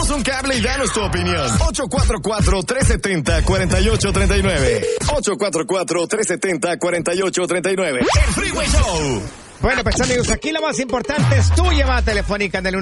Échanos un cable y danos tu opinión. 844-370-4839. 844-370-4839. El Freeway Show. Bueno, pues amigos, aquí lo más importante es tu llamada telefónica en el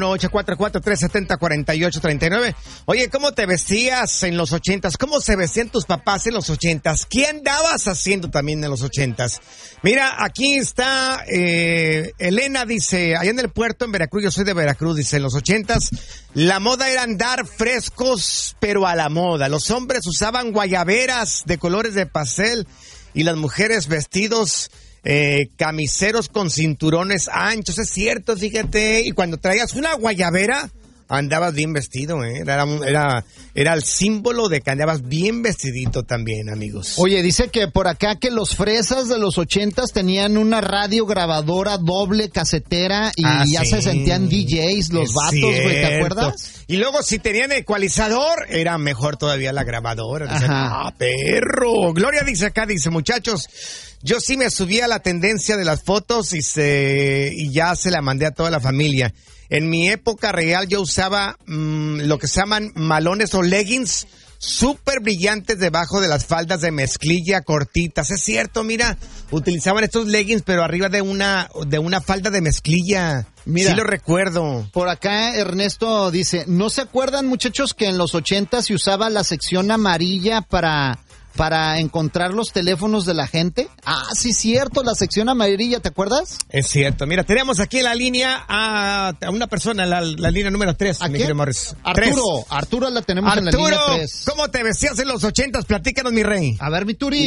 1844-370-4839. Oye, ¿cómo te vestías en los 80s? ¿Cómo se vestían tus papás en los 80s? ¿Qué andabas haciendo también en los 80s? Mira, aquí está Elena, dice, allá en el puerto, en Veracruz, yo soy de Veracruz, dice, en los 80s, la moda era andar frescos, pero a la moda. Los hombres usaban guayaberas de colores de pastel y las mujeres vestidos... camiseros con cinturones anchos, es cierto, fíjate, y cuando traías una guayabera, andabas bien vestido, era el símbolo de que andabas bien vestidito también, amigos. Oye, dice que por acá que los fresas de los 80s tenían una radio grabadora doble casetera y ya se sentían DJs los vatos, güey, ¿te acuerdas? Y luego si tenían ecualizador, era mejor todavía la grabadora. Dicen, perro. Gloria dice acá, dice, muchachos, yo sí me subí a la tendencia de las fotos y ya se la mandé a toda la familia. En mi época real yo usaba lo que se llaman malones o leggings súper brillantes debajo de las faldas de mezclilla cortitas. Es cierto, mira, utilizaban estos leggings pero arriba de una falda de mezclilla. Mira, sí lo recuerdo. Por acá Ernesto dice, ¿no se acuerdan, muchachos, que en los 80 se usaba la sección amarilla para encontrar los teléfonos de la gente? Ah, sí, cierto, la sección amarilla, ¿te acuerdas? Es cierto. Mira, tenemos aquí en la línea a una persona, la línea número 3. ¿A quién? Arturo la tenemos en la línea 3. ¿Cómo te vestías en los 80s? Platícanos, mi rey. A ver, mi Turi.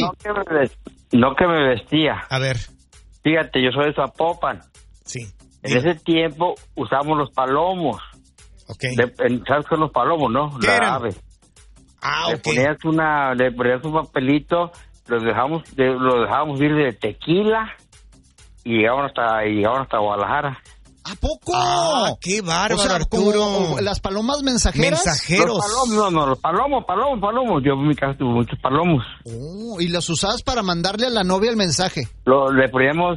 No que me vestía. A ver. Fíjate, yo soy de Zapopan. Sí. En ese tiempo usábamos los palomos. Ok. ¿Sabes qué son los palomos, no? ¿Qué eran? Ave. Ah, Le ponías un papelito, lo dejábamos ir de tequila y llegaban hasta Guadalajara. ¿A poco? Ah, qué bárbaro, o sea, Arturo. Como las palomas mensajeras. Mensajeros. Los palomos. Yo en mi casa tuve muchos palomos. Oh, y los usabas para mandarle a la novia el mensaje. Le poníamos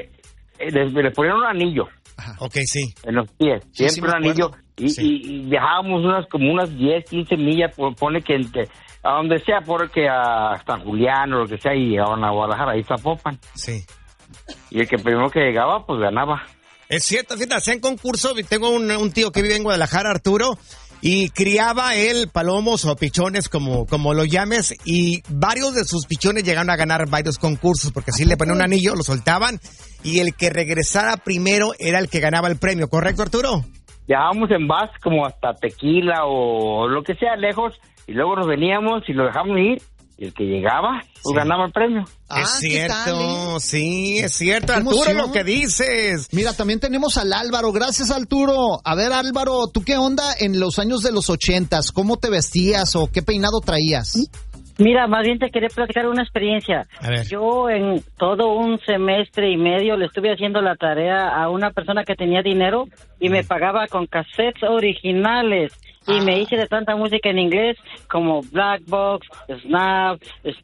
le ponían un anillo. Ajá. Ok, sí. En los pies, siempre un anillo. Y viajábamos unas 10, 15 millas, pone que a donde sea, porque a San Julián o lo que sea, y llegaban a Guadalajara, ahí Zapopan. Sí. Y el que primero que llegaba, pues ganaba. Es cierto, fíjate, hacían concurso. Tengo un tío que vive en Guadalajara, Arturo, y criaba él palomos o pichones, como lo llames, y varios de sus pichones llegaron a ganar varios concursos, porque así le ponían un anillo, lo soltaban, y el que regresara primero era el que ganaba el premio, ¿correcto, Arturo? Llegábamos en bus como hasta Tequila o lo que sea lejos, y luego nos veníamos y lo dejamos ir, y el que llegaba, pues ganaba el premio. Es cierto, sí, es cierto, Arturo, lo que dices. Mira, también tenemos al Álvaro. Gracias, Arturo. A ver, Álvaro, ¿tú qué onda en los años de los 80s? ¿Cómo te vestías o qué peinado traías? Mira, más bien te quería platicar una experiencia. Yo en todo un semestre y medio le estuve haciendo la tarea a una persona que tenía dinero y me pagaba con cassettes originales. Y me hice de tanta música en inglés como Black Box, Snap,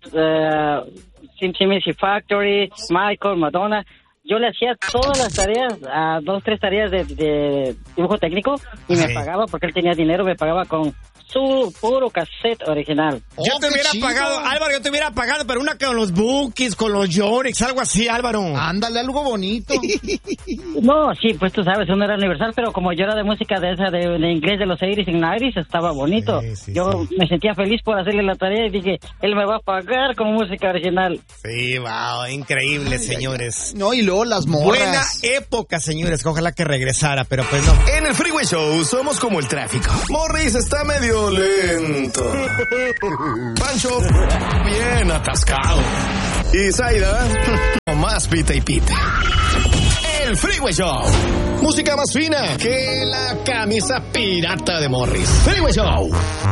Intimacy Factory, Michael, Madonna. Yo le hacía todas las tareas, 2, 3 tareas de dibujo técnico y me pagaba porque él tenía dinero, me pagaba con su puro cassette original. Yo te hubiera pagado, Álvaro, pero una con los Bookies, con los Yorix, algo así, Álvaro. Ándale, algo bonito. No, sí, pues tú sabes, uno era universal, pero como yo era de música de esa, de inglés de los 80s y 90s, estaba bonito. Yo me sentía feliz por hacerle la tarea y dije, él me va a pagar con música original. Sí, wow, increíble, señores. No, y luego las morras. Buena época, señores, ojalá que regresara, pero pues no. En el Freeway Show somos como el tráfico. Morris está medio lento. Pancho, bien atascado. Y Zaida, más pita y pita. El Freeway Show. Música más fina que la camisa pirata de Morris. Freeway Show.